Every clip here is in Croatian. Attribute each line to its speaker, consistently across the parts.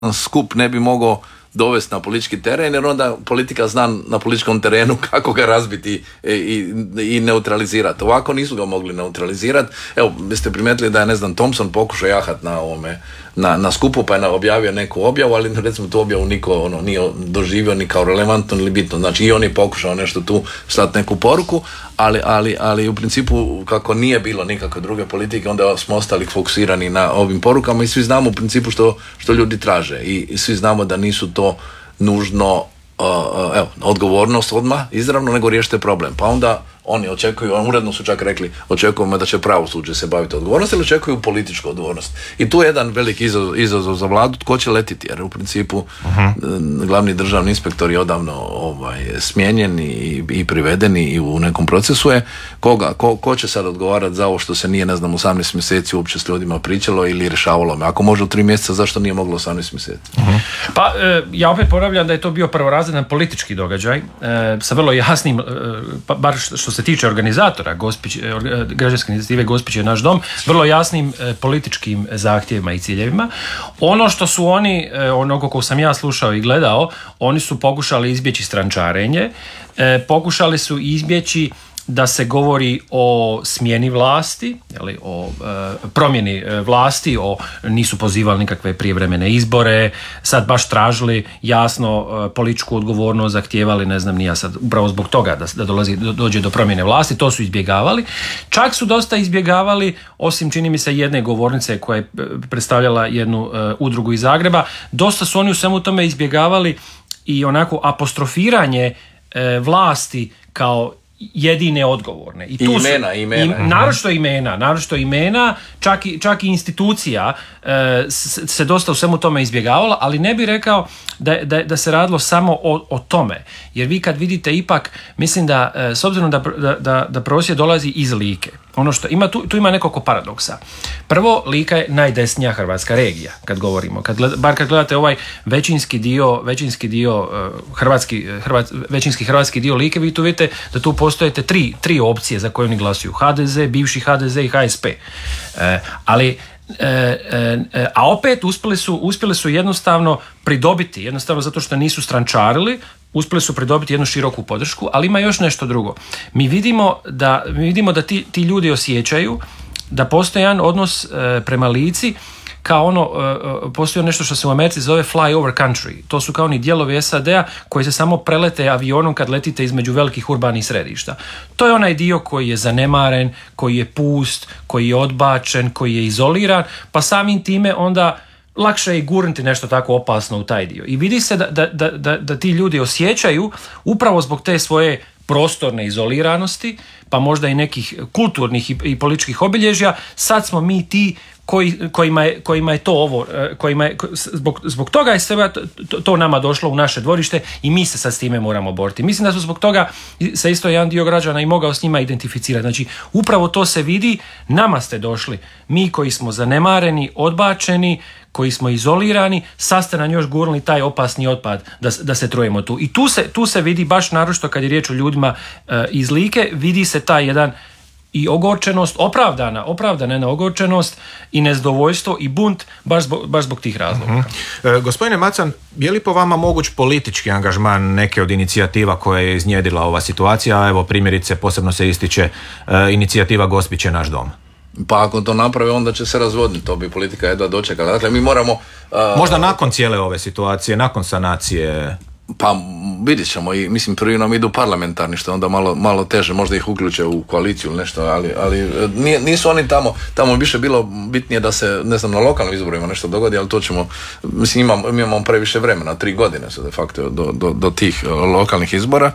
Speaker 1: skup ne bi mogao dovesti na politički teren, jer onda politika zna na političkom terenu kako ga razbiti i neutralizirati. Ovako nisu ga mogli neutralizirati. Evo, ste primijetili da je, ne znam, Thompson pokušao jahat na skupu, pa je objavio neku objavu, ali recimo tu objavu niko nije doživio ni kao relevantno ili bitno. Znači i on je pokušao nešto tu slati neku poruku, ali u principu kako nije bilo nikakve druge politike, onda smo ostali fokusirani na ovim porukama i svi znamo u principu što ljudi traže i svi znamo da nisu to nužno odgovornost odmah izravno, nego riješite problem. Pa onda oni očekuju, uredno su čak rekli, očekujemo da će pravosuđe se baviti odgovornost ili očekuju političku odgovornost. I tu je jedan veliki izazov za vladu, tko će letiti, jer u principu glavni državni inspektor je odavno smijenjen i priveden i u nekom procesu je. Ko će sad odgovarati za ovo što se nije, 18 mjeseci uopće s ljudima pričalo ili rješavalo? Ako može u 3 mjeseca, zašto nije moglo 18 mjeseci?
Speaker 2: Pa ja opet ponavljam da je to bio prvorazredan politički događaj sa vrlo jasnim, bar što se tiče organizatora građanske inicijative Gospić je naš dom, vrlo jasnim političkim zahtjevima i ciljevima. Ono što su oni, koliko sam ja slušao i gledao, oni su pokušali izbjeći strančarenje, pokušali su izbjeći da se govori o smjeni vlasti, o promjeni vlasti, nisu pozivali nikakve prijevremene izbore, sad baš tražili jasno političku odgovornost, zahtijevali, ne znam ni ja sad, upravo zbog toga da dođe do promjene vlasti, to su izbjegavali. Čak su dosta izbjegavali, osim čini mi se jedne govornice koja je predstavljala jednu udrugu iz Zagreba, dosta su oni u svemu tome izbjegavali i onako apostrofiranje vlasti kao jedine odgovorne. I tu
Speaker 1: imena.
Speaker 2: Naročito imena, čak i institucija se dosta u svemu tome izbjegavala, ali ne bih rekao da se radilo samo o tome. Jer vi kad vidite ipak, mislim da s obzirom da prosvjed dolazi iz Like, ono što tu ima nekoliko paradoksa. Prvo, Lika je najdesnija hrvatska regija, kad govorimo. Bar kad gledate ovaj većinski hrvatski dio Like, vi tu vidite da tu postoje tri opcije za koje oni glasuju. HDZ, bivši HDZ i HSP. A opet uspjeli su jednostavno pridobiti, jednostavno zato što nisu strančarili, uspjeli su pridobiti jednu široku podršku, ali ima još nešto drugo. Mi vidimo da ti ljudi osjećaju da postoji jedan odnos prema Lici kao postoji nešto što se u Americi zove fly over country. To su kao oni dijelovi SAD-a koji se samo prelete avionom kad letite između velikih urbanih središta. To je onaj dio koji je zanemaren, koji je pust, koji je odbačen, koji je izoliran, pa samim time onda lakše je i gurnuti nešto tako opasno u taj dio. I vidi se da ti ljudi osjećaju upravo zbog te svoje prostorne izoliranosti, pa možda i nekih kulturnih i političkih obilježja, sad smo mi ti kojima je to ovo, zbog toga je sve to nama došlo u naše dvorište i mi se sad s time moramo boriti. Mislim da su zbog toga se isto jedan dio građana i mogao s njima identificirati. Znači, upravo to se vidi, nama ste došli, mi koji smo zanemareni, odbačeni, koji smo izolirani, sad ste nam još gurnuli taj opasni otpad da se trujemo tu. I tu se vidi baš naročito kad je riječ o ljudima iz Like, vidi se taj jedan i ogorčenost, opravdana ogorčenost i nezadovoljstvo i bunt baš zbog tih razloga.
Speaker 3: Gospodine Macan, je li po vama moguć politički angažman neke od inicijativa koje je iznjedila ova situacija? Evo primjerice, posebno se ističe inicijativa Gospić je naš dom.
Speaker 1: Pa ako to naprave, onda će se razvodniti, to bi politika jedva dočekala. Dakle, mi moramo...
Speaker 3: Možda nakon cijele ove situacije, nakon sanacije...
Speaker 1: Pa vidjet ćemo i mislim prvi nam idu parlamentarni, što je onda malo teže, možda ih uključe u koaliciju ili nešto, ali nisu oni tamo više bilo bitnije da se, ne znam, na lokalnim izborima nešto dogodi, ali to ćemo, mislim imamo previše vremena, 3 godine su de facto do tih lokalnih izbora.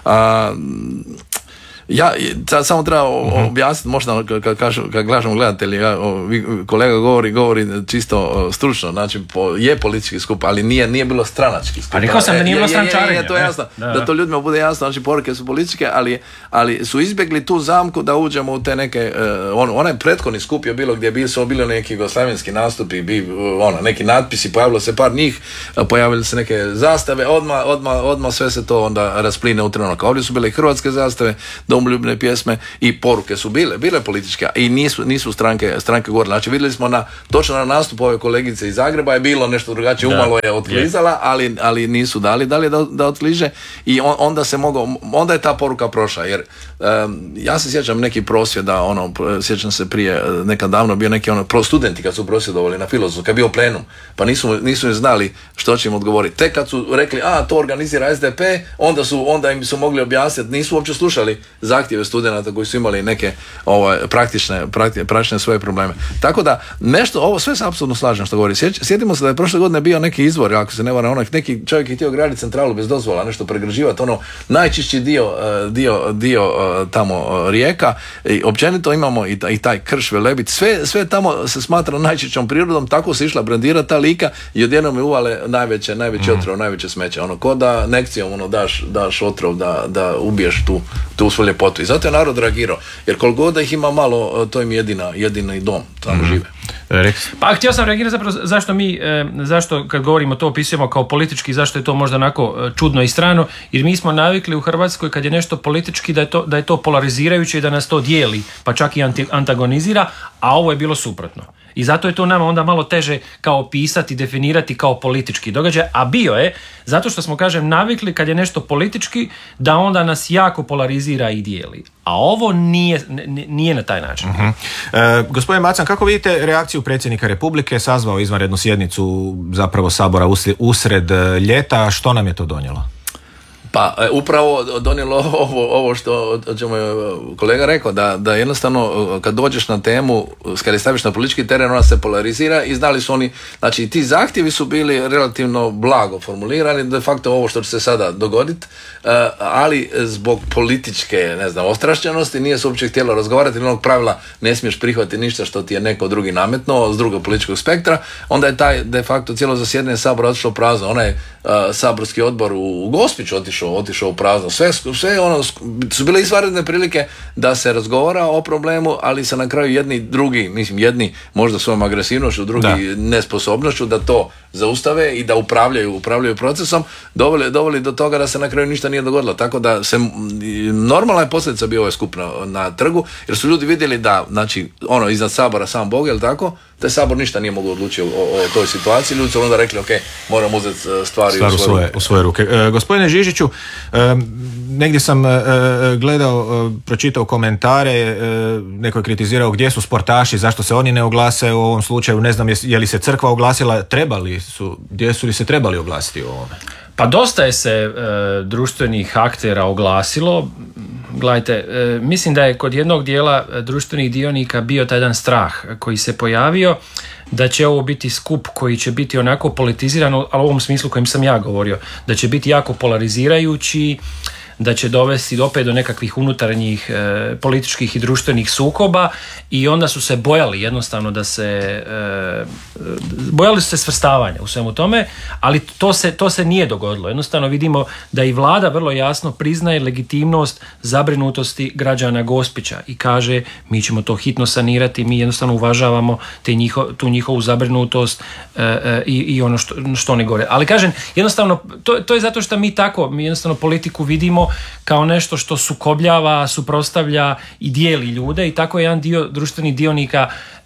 Speaker 1: Ja samo treba objasniti, možda kad kažemo gledatelji, kolega govori čisto stručno, znači je politički skup, ali nije bilo stranački skup.
Speaker 2: A rekao sam da nije bilo strančarenja.
Speaker 1: Je to jasno, da to ljudima bude jasno, znači poruke su političke, ali su izbjegli tu zamku da uđemo u te neke, onaj prethodni skup je bilo gdje su bili neki jugoslavenski nastupi, neki natpisi, pojavilo se par njih, pojavili se neke zastave, odmah sve se to onda raspline u trenutak. Ovdje su bile hrvatske zastave, domoljubne pjesme i poruke su bile političke i nisu stranke govorile. Znači vidjeli smo točno na nastupu ove kolegice iz Zagreba je bilo nešto drugačije, umalo je otklizala, ali nisu dali da otkliže i onda je ta poruka prošla, jer ja se sjećam nekih prosvjeda, sjećam se prije nekad davno bio neki studenti kad su prosvjedovali na Filozofskom, kad je bio plenum, pa nisu im znali što će im odgovoriti. Tek kad su rekli, to organizira SDP, onda im su mogli objasniti, nisu uopće slušali zahtjeve studenata koji su imali neke praktične svoje probleme. Tako da, ovo sve se apsolutno slažem što govori. Sjetimo se da je prošle godine bio neki izvor, ako se ne varam, neki čovjek je htio graditi centralu bez dozvola, nešto pregrađivati, najčišći dio tamo rijeka, i općenito imamo i taj krš, Velebit, sve tamo se smatra najčišćom prirodom, tako se išla brandirati ta Lika i odjednom je uvale najveći otrov, najveće smeće. Ko da nekcijom daš otrov da ubiješ tu svu ljepotu. I zato je narod reagirao. Jer koliko god da ih ima malo, to im je jedini dom, tamo žive.
Speaker 2: Pa htio sam reagirati zapravo zašto kad govorimo to opisujemo kao politički, zašto je to možda onako čudno i strano, jer mi smo navikli u Hrvatskoj kad je nešto politički da je to polarizirajuće i da nas to dijeli, pa čak i antagonizira, a ovo je bilo suprotno. I zato je to nama onda malo teže kao opisati, definirati kao politički događaj, a bio je zato što smo, navikli kad je nešto politički da onda nas jako polarizira i dijeli. A ovo nije na taj način.
Speaker 3: Gospodin Macan, kako vidite reakciju predsjednika Republike? Sazvao izvanrednu sjednicu zapravo Sabora usred ljeta. Što nam je to donijelo?
Speaker 1: Pa upravo donijelo ovo o čemu je kolega rekao, da jednostavno kad dođeš na temu, kad je staviš na politički teren, ona se polarizira i znali su oni, znači ti zahtjevi su bili relativno blago formulirani, de facto ovo što će se sada dogoditi, ali zbog političke, ostrašćenosti nije se uopće htjelo razgovarati, ili onog pravila ne smiješ prihvatiti ništa što ti je neko drugi nametnuo s drugog političkog spektra, onda je taj de facto cijelo zasjedanje Sabora otišlo prazno. Onaj saborski odbor u Gospiću otišao u prazno. Sve su bile izvanredne prilike da se razgovara o problemu, ali se na kraju jedni možda svojom agresivnošću, drugi nesposobnošću da to zaustave i da upravljaju procesom, doveli do toga da se na kraju ništa nije dogodilo. Tako da normalna je posljedica bio ovaj skup na trgu, jer su ljudi vidjeli da, iznad Sabora sam Bog, jel tako? Taj Sabor ništa nije mogao odlučiti o toj situaciji. Ljudi su onda rekli, moramo uzeti stvari
Speaker 3: u svoje ruke. Gospodine Žižiću, negdje sam pročitao komentare, neko je kritizirao gdje su sportaši, zašto se oni ne oglase u ovom slučaju, ne znam je li se crkva oglasila, gdje su li se trebali oglasiti u ovome?
Speaker 2: Pa dosta je se društvenih aktera oglasilo. Gledajte, mislim da je kod jednog dijela društvenih dionika bio taj jedan strah koji se pojavio da će ovo biti skup koji će biti onako politiziran, ali u ovom smislu kojem sam ja govorio, da će biti jako polarizirajući, da će dovesti opet do nekakvih unutarnjih političkih i društvenih sukoba, i onda su se bojali jednostavno bojali su se svrstavanja u svemu tome, ali to se nije dogodilo. Jednostavno vidimo da i vlada vrlo jasno priznaje legitimnost zabrinutosti građana Gospića i kaže mi ćemo to hitno sanirati, mi jednostavno uvažavamo tu njihovu zabrinutost i ono što oni govore. Ali kažem, jednostavno to je zato što mi jednostavno politiku vidimo kao nešto što sukobljava, suprotstavlja i dijeli ljude, i tako je jedan dio društvenih dionika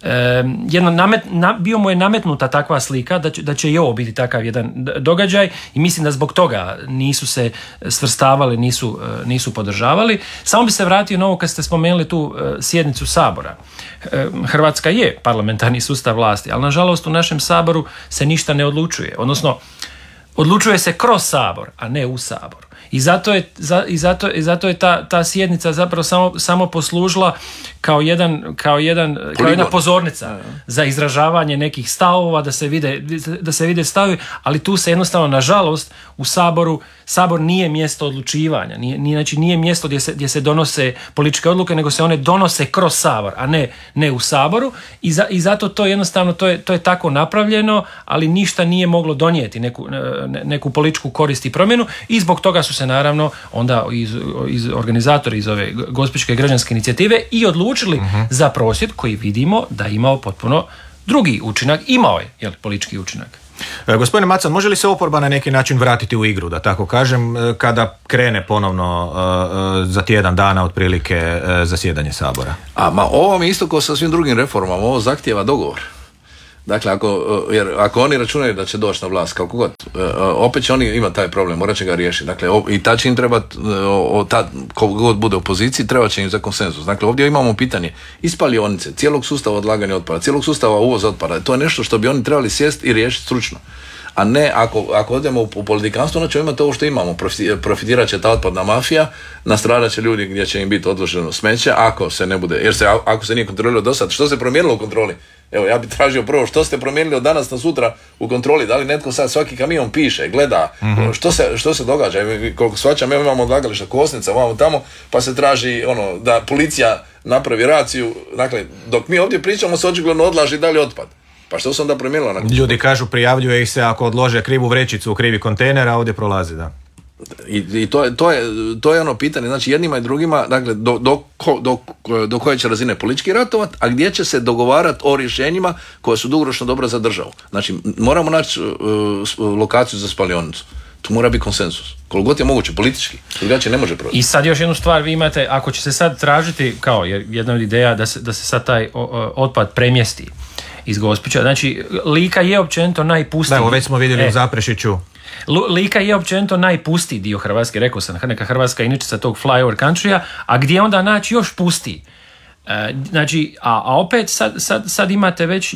Speaker 2: bio mu je nametnuta takva slika da će i ovo biti takav jedan događaj, i mislim da zbog toga nisu se svrstavali, nisu podržavali. Samo bi se vratio na ovo kad ste spomenuli tu sjednicu Sabora. Hrvatska je parlamentarni sustav vlasti, ali nažalost u našem Saboru se ništa ne odlučuje, odnosno odlučuje se kroz Sabor, a ne u Saboru. I zato je ta sjednica zapravo samo poslužila kao jedna pozornica za izražavanje nekih stavova, da se vide stavovi, ali tu se jednostavno, nažalost, u Sabor nije mjesto odlučivanja, nije mjesto gdje se donose političke odluke, nego se one donose kroz Sabor, a ne u Saboru, i zato to jednostavno to je tako napravljeno, ali ništa nije moglo donijeti neku političku korist i promjenu, i zbog toga su se naravno onda iz organizatori iz ove Gospićke građanske inicijative i odlučili za prosvjed koji vidimo da je imao potpuno drugi učinak, imao je politički učinak.
Speaker 3: Gospodine Macan, može li se oporba na neki način vratiti u igru, da tako kažem, kada krene ponovno za tjedan dana otprilike zasjedanje Sabora?
Speaker 1: Ovo mi isto kao sa svim drugim reformama, ovo zahtijeva dogovor. Dakle, ako oni računaju da će doći na vlast, kako god, opet će oni imati taj problem, morat će ga riješiti. Dakle, i ta će im trebati, koliko god bude u opoziciji, treba će im za konsenzus. Dakle, ovdje imamo pitanje i spalionice, cijelog sustava odlaganja otpada, cijelog sustava uvoza otpada. To je nešto što bi oni trebali sjesti i riješiti stručno. A ne, ako odemo u politikanstvo, onda ćemo imati ovo što imamo. Profitirat će ta otpadna mafija, nastradat će ljudi gdje će im biti odloženo smeće, ako se ne bude, ako se nije kontroliralo do sad. Što se promijenilo u kontroli? Evo, ja bih tražio prvo, što ste promijenili od danas na sutra u kontroli? Da li netko sad svaki kamion piše, gleda, što se događa? Koliko shvaćam, evo imamo odlagališta Kosnica, ovamo tamo, pa se traži da policija napravi raciju. Dakle, dok mi ovdje pričamo, se očigledno odlaži dalje otpad. Pa što se onda promijenilo?
Speaker 3: Ljudi kažu, prijavljuje ih se ako odlože krivu vrećicu u krivi kontejner, a ovdje prolazi, da.
Speaker 1: I to je ono pitanje, znači jednima i drugima, dakle, do koje će razine politički ratovat, a gdje će se dogovarati o rješenjima koje su dugoročno dobra za državu. Znači, moramo naći lokaciju za spalionicu. Tu mora biti konsenzus. Koliko god je moguće, politički. Drugačije ne može proći.
Speaker 2: I sad još jednu stvar, vi imate, ako će se sad tražiti, kao jedna od ideja da se sad taj otpad premjesti iz Gospića, znači Lika je općenito najpustiji.
Speaker 3: Da, već smo vidjeli u Zaprešiću.
Speaker 2: Lika je općenito najpustiji dio Hrvatske, rekao sam, neka Hrvatska inačica tog flyover countrya, a gdje onda naći još pustiji? Znači, a opet sad imate već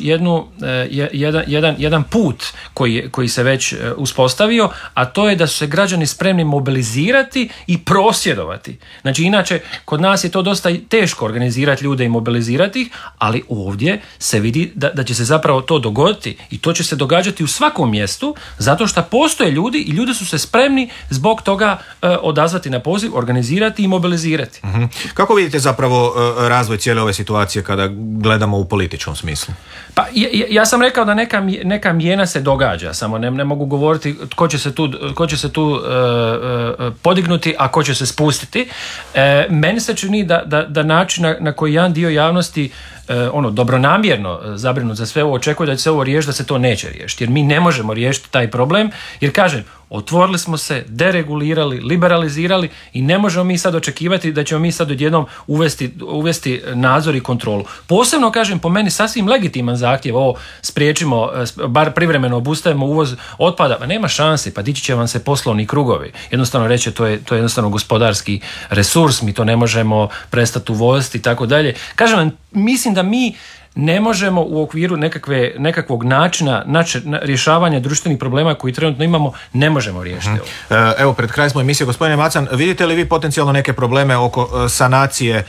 Speaker 2: jedan put koji se već uspostavio, a to je da su se građani spremni mobilizirati i prosvjedovati. Znači, inače, kod nas je to dosta teško organizirati ljude i mobilizirati ih, ali ovdje se vidi da će se zapravo to dogoditi i to će se događati u svakom mjestu, zato što postoje ljudi i ljudi su se spremni zbog toga odazvati na poziv, organizirati i mobilizirati.
Speaker 3: Mm-hmm. Kako vidite zapravo razvoj cijele ove situacije kada gledamo u političkom smislu?
Speaker 2: Pa ja sam rekao da neka mijena se događa, samo ne mogu govoriti tko će se tu podignuti, a ko će se spustiti. Meni se čini da način na koji jedan dio javnosti dobronamjerno zabrinut za sve ovo očekuje da će se ovo riješiti, da se to neće riješiti. Jer mi ne možemo riješiti taj problem, jer kažem, otvorili smo se, deregulirali, liberalizirali i ne možemo mi sad očekivati da ćemo mi sad odjednom uvesti nadzor i kontrolu. Posebno, kažem, po meni sasvim legitiman zahtjev, ovo spriječimo, bar privremeno obustavimo uvoz otpada, pa nema šanse, pa dići će vam se poslovni krugovi. Jednostavno reći, to je jednostavno gospodarski resurs, mi to ne možemo prestati uvoziti i tako dalje. Kažem vam, mislim da mi ne možemo u okviru nekakvog načina rješavanja društvenih problema koji trenutno imamo, ne možemo riješiti ovo.
Speaker 3: Evo, pred kraj smo emisije, gospodine Macan, vidite li vi potencijalno neke probleme oko sanacije,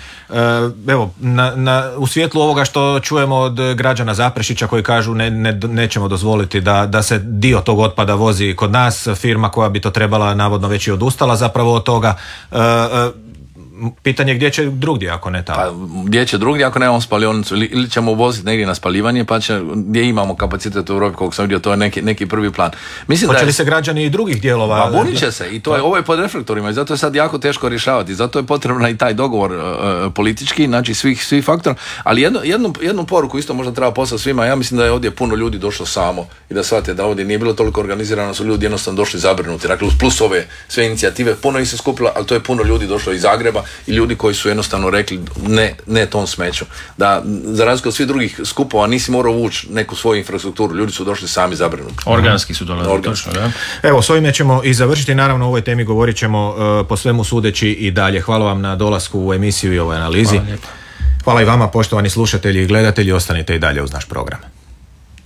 Speaker 3: u svjetlu ovoga što čujemo od građana Zaprešića koji kažu nećemo dozvoliti da se dio tog otpada vozi kod nas, firma koja bi to trebala navodno već i odustala zapravo od toga. Pitanje gdje će drugdje ako ne tamo?
Speaker 1: Pa, gdje će drugdje ako nemamo spalionicu ili ćemo uvoziti negdje na spaljivanje, pa gdje imamo kapacitet u Europi, koliko sam vidio, to je neki prvi plan.
Speaker 3: Hoće li se građani i drugih dijelova?
Speaker 1: Pa bunit će se i ovo je pod reflektorima i zato je sad jako teško rješavati, zato je potrebno i taj dogovor politički, znači svih faktora, ali jednu poruku isto možda treba poslati svima. Ja mislim da je ovdje puno ljudi došlo samo i da shvate da ovdje nije bilo toliko organizirano, su ljudi jednostavno došli zabrinuti, dakle plus ove sve inicijative, puno ih se skupilo, ali to je puno ljudi došlo iz Zagreba i ljudi koji su jednostavno rekli ne tom smeću. Da, za razliku od svih drugih skupova nisi morao vući neku svoju infrastrukturu, ljudi su došli sami zabrinuti.
Speaker 2: Organski su dolazili, točno, da.
Speaker 3: Evo, s ovime ćemo i završiti, naravno o ovoj temi govorit ćemo po svemu sudeći i dalje. Hvala vam na dolasku u emisiju i ovoj analizi. Hvala i vama, poštovani slušatelji i gledatelji, ostanite i dalje uz naš program.